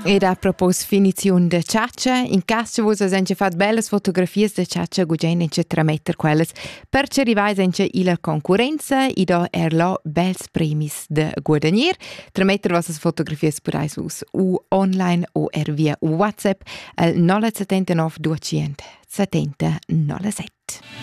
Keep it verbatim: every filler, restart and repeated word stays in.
Ed a propos finiziun de Ciaccia, in cas che vos has fat bellas fotografias de Ciaccia, gugen ence trametter quelles per ci arrivais ence ila concurenza i do er lo bels premis de guadagnier. Trametter vossas fotografias purais us u online o er via WhatsApp al nolla settantanov duecento settanta nolla set.